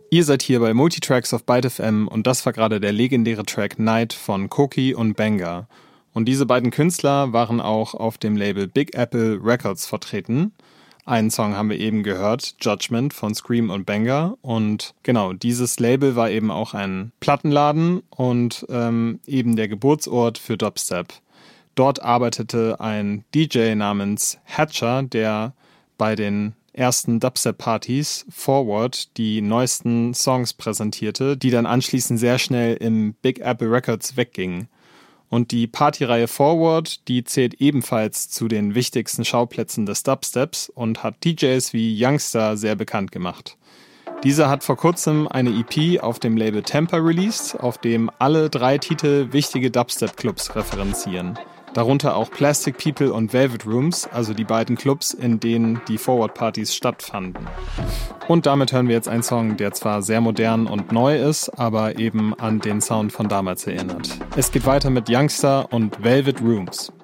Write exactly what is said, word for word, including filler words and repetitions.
Ihr seid hier bei Multitracks auf Byte F M und das war gerade der legendäre Track Night von Koki und Benga. Und diese beiden Künstler waren auch auf dem Label Big Apple Records vertreten. Einen Song haben wir eben gehört, Judgment von Scream und Benga. Und genau, dieses Label war eben auch ein Plattenladen und ähm, eben der Geburtsort für Dubstep. Dort arbeitete ein D J namens Hatcher, der bei den ersten Dubstep-Partys Forward die neuesten Songs präsentierte, die dann anschließend sehr schnell im Big Apple Records weggingen. Und die Partyreihe Forward, die zählt ebenfalls zu den wichtigsten Schauplätzen des Dubsteps und hat D Js wie Youngster sehr bekannt gemacht. Dieser hat vor kurzem eine E P auf dem Label Tampa released, auf dem alle drei Titel wichtige Dubstep-Clubs referenzieren. Darunter auch Plastic People und Velvet Rooms, also die beiden Clubs, in denen die Forward-Partys stattfanden. Und damit hören wir jetzt einen Song, der zwar sehr modern und neu ist, aber eben an den Sound von damals erinnert. Es geht weiter mit Youngster und Velvet Rooms.